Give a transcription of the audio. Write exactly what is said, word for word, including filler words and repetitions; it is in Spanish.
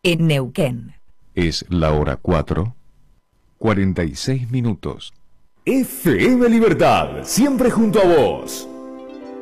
en Neuquén. Es la hora cuatro, cuarenta y seis minutos. F M Libertad, siempre junto a vos.